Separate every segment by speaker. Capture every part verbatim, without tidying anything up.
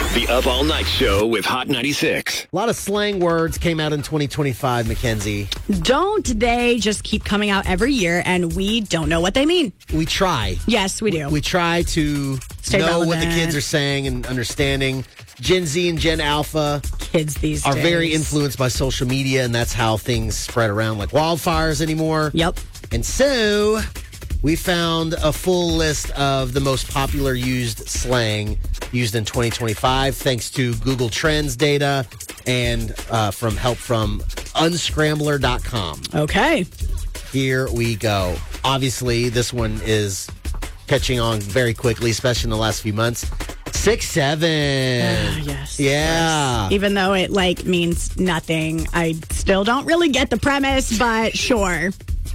Speaker 1: The Up All Night Show with Hot ninety-six.
Speaker 2: A lot of slang words came out in twenty twenty-five, Mackenzie.
Speaker 3: Don't they just keep coming out every year and we don't know what they mean?
Speaker 2: We try.
Speaker 3: Yes, we do.
Speaker 2: We try to
Speaker 3: Stay
Speaker 2: know what the
Speaker 3: relevant.
Speaker 2: kids are saying and understanding. Gen Z and Gen Alpha
Speaker 3: Kids these
Speaker 2: are
Speaker 3: days.
Speaker 2: very influenced by social media, and that's how things spread around like wildfires anymore.
Speaker 3: Yep.
Speaker 2: And so we found a full list of the most popular used slang used in twenty twenty-five, thanks to Google Trends data and uh, from help from unscrambler dot com.
Speaker 3: Okay.
Speaker 2: Here we go. Obviously, this one is catching on very quickly, especially in the last few months. Six, seven.
Speaker 3: Uh, yes.
Speaker 2: Yeah.
Speaker 3: Yes. Even though it like means nothing, I still don't really get the premise, but sure.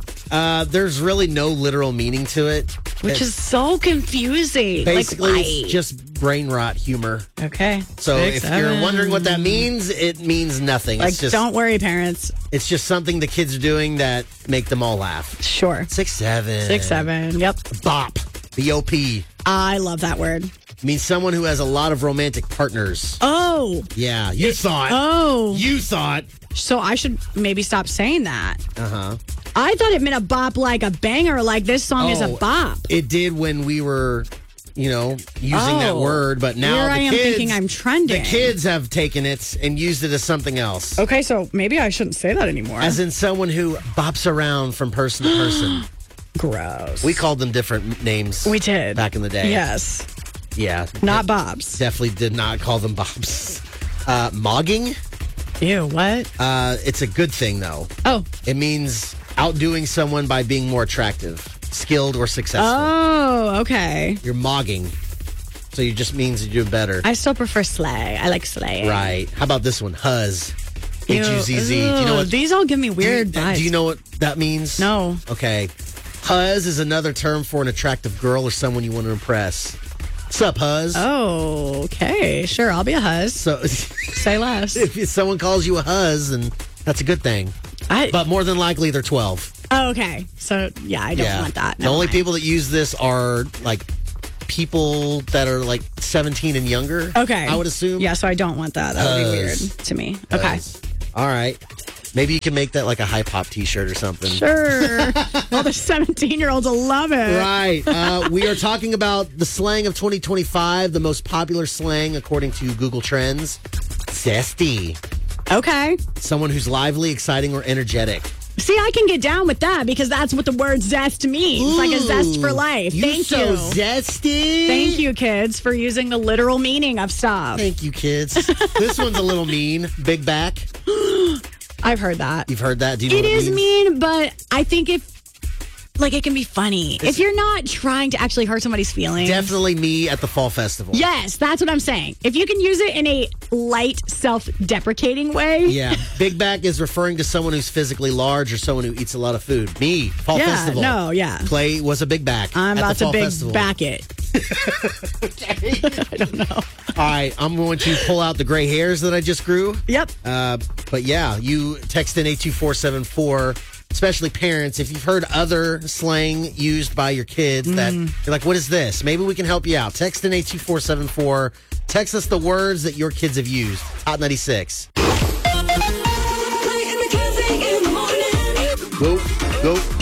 Speaker 2: Uh, there's really no literal meaning to it.
Speaker 3: Which
Speaker 2: It's
Speaker 3: is so confusing.
Speaker 2: basically
Speaker 3: like,
Speaker 2: it's
Speaker 3: why?
Speaker 2: just brain rot humor.
Speaker 3: Okay.
Speaker 2: So
Speaker 3: Six,
Speaker 2: if you're
Speaker 3: seven.
Speaker 2: wondering what that means, it means nothing.
Speaker 3: Like,
Speaker 2: it's just
Speaker 3: don't worry, parents.
Speaker 2: it's just something the kids are doing that make them all laugh.
Speaker 3: Sure.
Speaker 2: Six, seven.
Speaker 3: Six, seven. Yep.
Speaker 2: Bop. B O P.
Speaker 3: I love that word.
Speaker 2: Means someone who has a lot of romantic partners.
Speaker 3: Oh.
Speaker 2: Yeah, you thought.
Speaker 3: Oh.
Speaker 2: You thought.
Speaker 3: So I should maybe stop saying that.
Speaker 2: Uh-huh.
Speaker 3: I thought it meant a bop like a banger, like this song is a
Speaker 2: Oh,
Speaker 3: bop.
Speaker 2: It did when we were, you know, using that
Speaker 3: Oh.
Speaker 2: word, but now
Speaker 3: Here
Speaker 2: the
Speaker 3: I am
Speaker 2: kids,
Speaker 3: thinking I'm trending.
Speaker 2: The kids have taken it and used it as something else.
Speaker 3: Okay, so maybe I shouldn't say that anymore.
Speaker 2: As in someone who bops around from person to person.
Speaker 3: Gross.
Speaker 2: We called them different names.
Speaker 3: We did.
Speaker 2: Back in the day.
Speaker 3: Yes.
Speaker 2: Yeah.
Speaker 3: Not
Speaker 2: de-
Speaker 3: bobs.
Speaker 2: Definitely did not call them bobs. Uh, mogging?
Speaker 3: Ew, what?
Speaker 2: Uh, it's a good thing, though.
Speaker 3: Oh.
Speaker 2: It means outdoing someone by being more attractive, skilled, or successful.
Speaker 3: Oh, okay.
Speaker 2: You're mogging. So it just means you're doing better.
Speaker 3: I still prefer slay. I like slay.
Speaker 2: Right. How about this one? Huzz.
Speaker 3: Ew,
Speaker 2: H U Z Z. Do you know
Speaker 3: ew,
Speaker 2: what?
Speaker 3: These all give me
Speaker 2: do you-
Speaker 3: weird vibes.
Speaker 2: Do you know what that means?
Speaker 3: No.
Speaker 2: Okay. Huzz is another term for an attractive girl or someone you want to impress. What's up, Huzz?
Speaker 3: Oh, okay. Sure, I'll be a huzz.
Speaker 2: So
Speaker 3: Say less.
Speaker 2: if someone calls you a Huzz, then that's a good thing.
Speaker 3: I,
Speaker 2: But more than likely, they're twelve.
Speaker 3: oh, okay. So, yeah, I don't
Speaker 2: yeah.
Speaker 3: want that.
Speaker 2: The
Speaker 3: No,
Speaker 2: only
Speaker 3: I-
Speaker 2: people that use this are like people that are like seventeen and younger.
Speaker 3: Okay.
Speaker 2: I would assume.
Speaker 3: Yeah, so I don't want that. That would be weird
Speaker 2: Huzz.
Speaker 3: to me. Okay.
Speaker 2: Huzz. All right. Maybe you can make that like a hip hop t-shirt or something.
Speaker 3: Sure. All the seventeen-year-olds will love it.
Speaker 2: Right. Uh, we are talking about the slang of twenty twenty-five, the most popular slang according to Google Trends. Zesty.
Speaker 3: Okay.
Speaker 2: Someone who's lively, exciting, or energetic.
Speaker 3: See, I can get down with that because that's what the word zest means. Like a zest for life.
Speaker 2: You
Speaker 3: Thank
Speaker 2: so
Speaker 3: you.
Speaker 2: zesty.
Speaker 3: Thank you, kids, for using the literal meaning of stuff.
Speaker 2: Thank you, kids. This one's a little mean. Big back.
Speaker 3: I've heard that.
Speaker 2: You've heard that? Do you know
Speaker 3: It
Speaker 2: what
Speaker 3: is
Speaker 2: means?
Speaker 3: mean, but I think if, like, it can be funny. If you're not trying to actually hurt somebody's feelings.
Speaker 2: Definitely me at the fall festival.
Speaker 3: Yes, that's what I'm saying. If you can use it in a light, self-deprecating way.
Speaker 2: Yeah. Big back is referring to someone who's physically large or someone who eats a lot of food. Me, fall
Speaker 3: Yeah,
Speaker 2: festival.
Speaker 3: no, yeah.
Speaker 2: Clay was a big back.
Speaker 3: I'm
Speaker 2: at
Speaker 3: about
Speaker 2: the
Speaker 3: to
Speaker 2: fall
Speaker 3: big
Speaker 2: festival.
Speaker 3: back it. I don't know.
Speaker 2: All right, I'm going to pull out the gray hairs that I just grew.
Speaker 3: Yep.
Speaker 2: Uh, but yeah, you text in eight two four seven four, especially parents, if you've heard other slang used by your kids that
Speaker 3: Mm.
Speaker 2: you're like, what is this? Maybe we can help you out. Text in eight two four seven four. Text us the words that your kids have used. Hot ninety-six. Go, go.